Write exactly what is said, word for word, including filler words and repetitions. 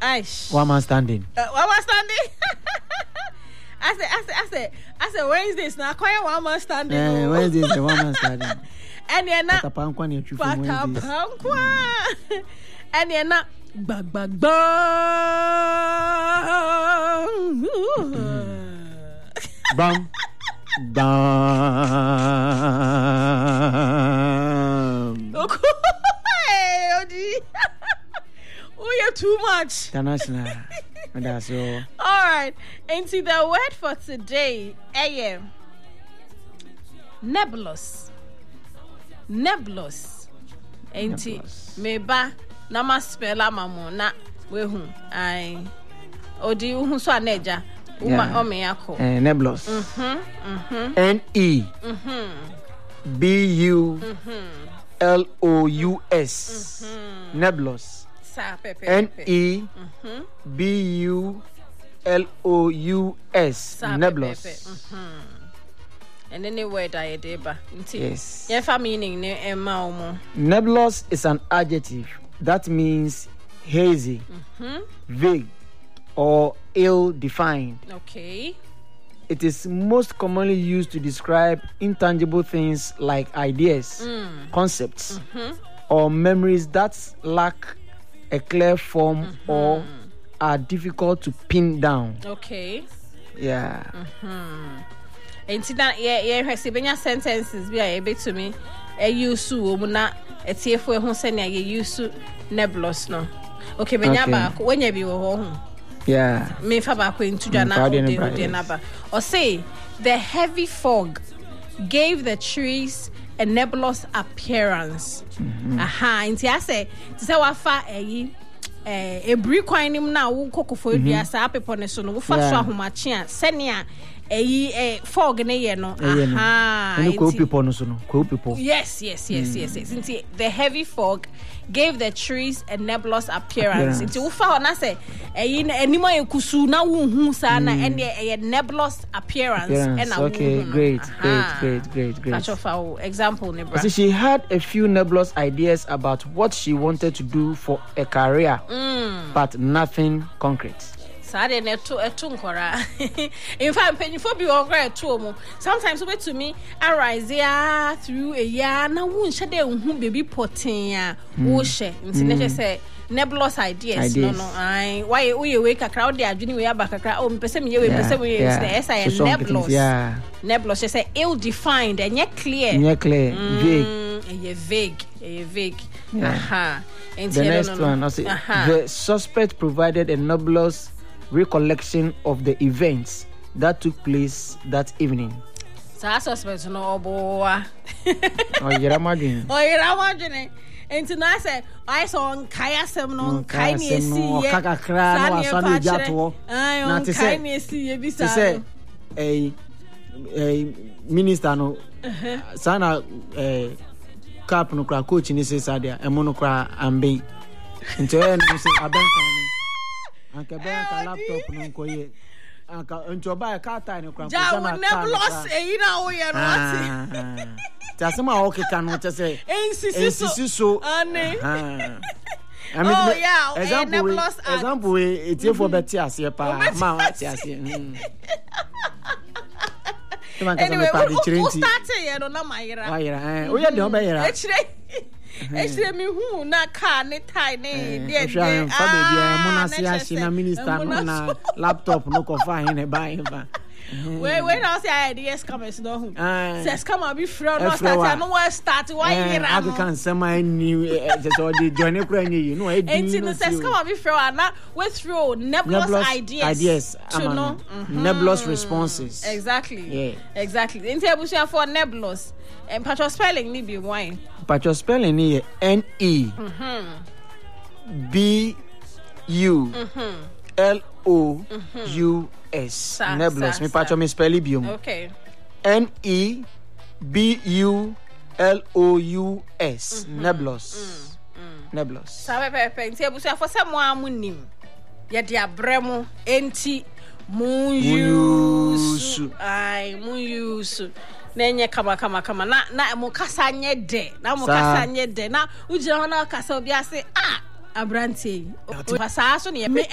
Aish. One man standing. Uh, one man standing. I said, I said, I said, I said, Wednesdays now. Quiet one man standing. Eh, Wednesdays the one man standing. And you're not. Patapankwa ni chufu Wednesdays. Patapankwa. And you're not. Bag bag bag. Bang. Bam. Hey, Odi. Oh, you're too much. International. That's all. All right. And see the word for today, A M. Nebulous. Nebulous. And see, meba nama spella mamu na wehu. I. Odi uhu so aneja. Uma omeyako. Eh, nebulous. Mhm. Mhm. N E. Mhm. B U Mhm. L O U S. Nebulous. Sa pepe. N E B U L O U S. Nebulous. Mhm. And any word I deba. Yes. Yefa meaning ne emma omo. Nebulous is an adjective that means hazy, vague, or ill-defined. Okay. It is most commonly used to describe intangible things like ideas, Mm. concepts, or memories that lack a clear form or are difficult to pin down. Okay. Yeah. And see that yeah yeah has been sentences be a bit to me. A use wo na etie fo ehun se na ye use nebulous no. Okay, benya Okay. ba when you be wo ho. Yeah. Me fa ba ko ntu dwa Mm, na Friday and ode Friday, ode yes. na ba. Or say the heavy fog gave the trees a nebulous appearance. Aha, nti I say to say wa fa eyi eh ebri kwan nim na wo kokofo edua sa pepo ne so no wo fa so Yeah. ahomache a senia eyi eh fog ne ye no. Eh, no. Aha. Any cool nti- people no so no. Cool people. Yes, yes, yes, yes, yes. Nti the heavy fog gave the trees a nebulous appearance. Appearance. Nti wo fa na say eyi enima ekusu na wo hu sa na ene a nebulous appearance Appearance. and a Okay, great, great, great, great, great. Catch of our example ne bra. So she had a few nebulous ideas about what she wanted to do for a career, but nothing concrete. Sade ne to eto nkora. In fact, penifo bi okra eto mu. Sometimes we to me arise ya through a year na wo nhye de hu baby potin ya wo hye. Nti ne say nebulous ideas, no Ideas. no. Ai why we we kakra wo de adwene we abakakra o mpese me ye we mpese we yeah. the S I So some nebulous. things, yeah. Nebulous she say ill defined and yet clear. Yeah, clear, vague. Mm, ye vague, ye vague. Yeah. Aha. And The no, next no, no. one, I say, Aha. the suspect provided a nebulous recollection of the events that took place that evening. Sa suspect no oboa. Oh, you're imagine. Oh, you're imagine. And tonight I said, I saw on Kaya Sem no Kai me Asɛm no, see. ɔka kakra na wasɔ no agya toɔ. I Na on te sɛ- Kai me see ye Te bisa. sɛ eh eh minister no saa na eh cap no kra coach ni sɛ saa deɛ ɛmo no kra amben nti ɔyɛ no sɛ abɛnkan no anka bɛnka laptop no nkɔyɛ anka nti ɔba ka tie no kra Ja we never lost e you know we are not. ta asɛm a ɔkeka no kyɛ sɛ Nsisi so. nsisi so Ane. Ah. I Oh, me- yeah, eh, example we, nebulous act. example we etiefo bɛte aseɛ pa ma wate aseɛ mm. Anyway, party who nti started here no na mayira. wayera eh oyɛ de ɔbɛyera Echire. Echire mi hu na car ne tie ne eh de hwɛ fa baby eh mo na se na ahye na minister no na laptop no kɔ fa hin ne ba hin fa Wait, wait, now say ideas come is no who. Ah. Says come and be free no Eh, start frɛ I no want start why eh you aka kan sɛma ni just ɔde join kura ni yi no e And di no says come and be free and now we throw nebulous, nebulous ideas. ideas to ama know. no. Nebulous responses. Exactly. Yeah. Exactly. Into ebusia for nebulous. And patro spelling ni be wine. But your spelling ni N E B U L O U S. Sa- Nebulous. sa- Me sa. patro me spell biom. Okay. N E B U L O U S. Nebulous. Nebulous. Sabe pepe into ebusia for some one nim. Ya dia bremo enti mu use. use. Ai mu use. Na enye kama kama kama na na mo kasa nye de na mo Sa- kasa nye de na ujira na kasa obi ase ah abrantie o so ne me